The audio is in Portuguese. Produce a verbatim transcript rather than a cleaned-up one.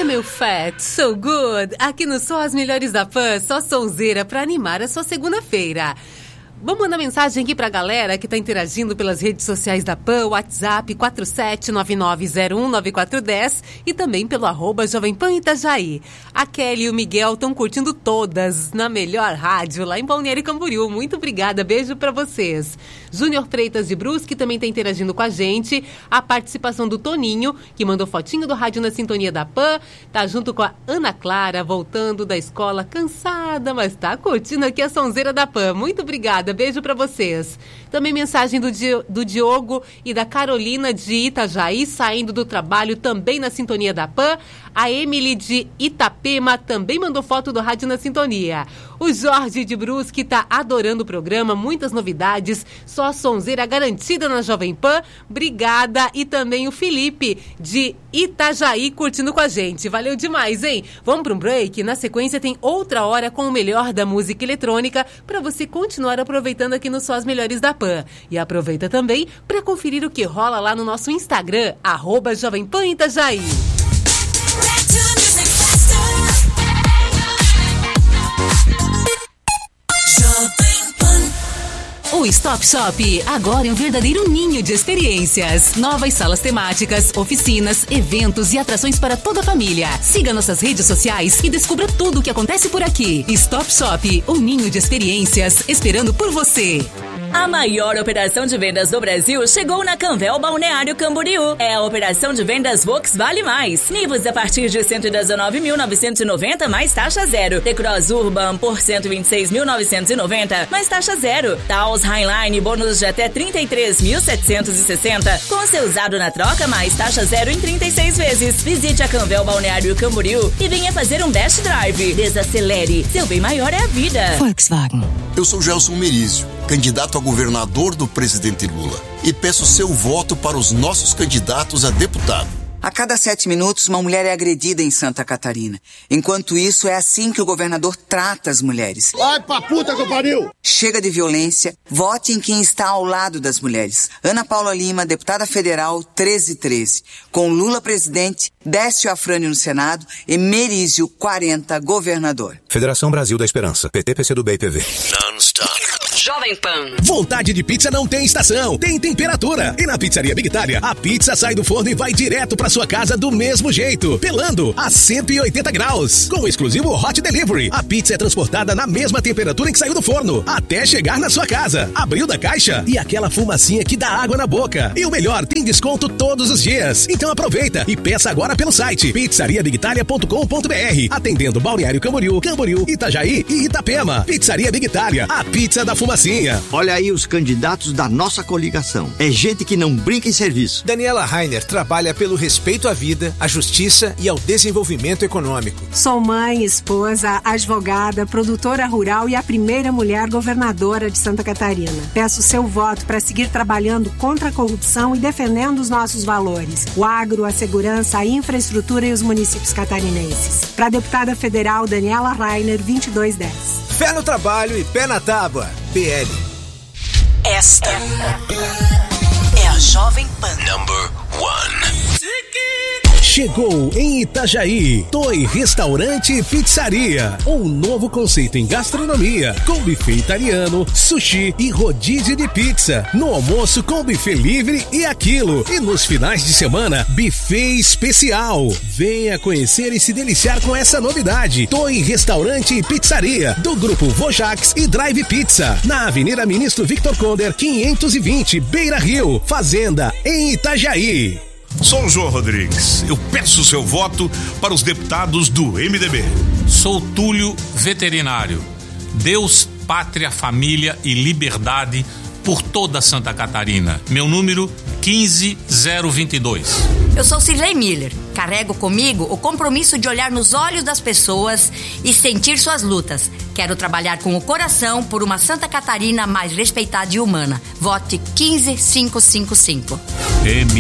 Camel Fat, so good. Aqui no Só as Melhores da Pan, só sonzeira pra animar a sua segunda-feira. Vamos mandar mensagem aqui pra galera que tá interagindo pelas redes sociais da Pan, WhatsApp quatro sete nove nove zero um nove quatro um zero e também pelo arroba Jovem Pan Itajaí. A Kelly e o Miguel estão curtindo todas na melhor rádio lá em Balneário Camboriú. Muito obrigada, beijo pra vocês. Júnior Freitas de Brusque também tá interagindo com a gente. A participação do Toninho, que mandou fotinho do rádio na sintonia da Pan, tá junto com a Ana Clara, voltando da escola cansada, mas tá curtindo aqui a sonzeira da Pan. Muito obrigada. Beijo pra vocês. Também mensagem do, Di- do Diogo e da Carolina de Itajaí, saindo do trabalho também na sintonia da Pan. A Emily de Itapema também mandou foto do rádio na sintonia. O Jorge de Brusque tá adorando o programa, muitas novidades, só sonzeira garantida na Jovem Pan. Obrigada. E também o Felipe de Itajaí curtindo com a gente. Valeu demais, hein? Vamos para um break. Na sequência tem outra hora com o melhor da música eletrônica para você continuar aproveitando aqui no Só as Melhores da Pan. E aproveita também para conferir o que rola lá no nosso Instagram, arroba Jovem Pan Itajaí. O Stop Shop agora é um verdadeiro ninho de experiências. Novas salas temáticas, oficinas, eventos e atrações para toda a família. Siga nossas redes sociais e descubra tudo o que acontece por aqui. Stop Shop, um ninho de experiências esperando por você. A maior operação de vendas do Brasil chegou na Canvel Balneário Camboriú. É a operação de vendas Vox Vale Mais. Nivus a partir de cento e dezenove mil novecentos e noventa mais taxa zero. T-Cross Urban por cento e vinte e seis mil novecentos e noventa mais taxa zero. Taos Highline bônus de até trinta e três mil setecentos e sessenta com seu usado na troca mais taxa zero em trinta e seis vezes. Visite a Canvel Balneário Camboriú e venha fazer um Dash Drive. Desacelere. Seu bem maior é a vida. Volkswagen. Eu sou Gelson Merizio, candidato a governador do presidente Lula, e peço seu voto para os nossos candidatos a deputado. A cada sete minutos, uma mulher é agredida em Santa Catarina. Enquanto isso, é assim que o governador trata as mulheres. Vai pra puta que pariu! Chega de violência, vote em quem está ao lado das mulheres. Ana Paula Lima, deputada federal, treze treze. Com Lula presidente, Décio Afrânio no Senado e Merizio, quarenta, governador. Federação Brasil da Esperança, P T, P C do B e P V. Non-stop. Jovem Pan. Vontade de pizza não tem estação, tem temperatura. E na Pizzaria Big Itália, a pizza sai do forno e vai direto pra sua casa do mesmo jeito, pelando a cento e oitenta graus. Com o exclusivo Hot Delivery, a pizza é transportada na mesma temperatura em que saiu do forno, até chegar na sua casa. Abriu da caixa e aquela fumacinha que dá água na boca. E o melhor, tem desconto todos os dias. Então aproveita e peça agora pelo site pizzaria big italia ponto com ponto b r, atendendo Balneário Camboriú, Camboriú, Itajaí e Itapema. Pizzaria Big Itália, a pizza da fumacinha. Olha aí os candidatos da nossa coligação. É gente que não brinca em serviço. Daniela Rainer trabalha pelo respeito à vida, à justiça e ao desenvolvimento econômico. Sou mãe, esposa, advogada, produtora rural e a primeira mulher governadora de Santa Catarina. Peço seu voto para seguir trabalhando contra a corrupção e defendendo os nossos valores. O agro, a segurança, a infraestrutura e os municípios catarinenses. Para a deputada federal Daniela Rainer, vinte e dois dez. Fé no trabalho e pé na tábua. B L. Esta é a Jovem Pan. Number one. Chegou em Itajaí, Toi Restaurante e Pizzaria. Um novo conceito em gastronomia, com buffet italiano, sushi e rodízio de pizza. No almoço com buffet livre e aquilo. E nos finais de semana, buffet especial. Venha conhecer e se deliciar com essa novidade. Toi Restaurante e Pizzaria, do grupo Vojax e Drive Pizza. Na Avenida Ministro Victor Conder, quinhentos e vinte, Beira Rio, Fazenda, em Itajaí. Sou o João Rodrigues. Eu peço seu voto para os deputados do M D B. Sou Túlio Veterinário. Deus, pátria, família e liberdade por toda Santa Catarina. Meu número quinze zero vinte e dois. Eu sou Cirlei Miller. Carrego comigo o compromisso de olhar nos olhos das pessoas e sentir suas lutas. Quero trabalhar com o coração por uma Santa Catarina mais respeitada e humana. Vote quinze mil quinhentos e cinquenta e cinco. M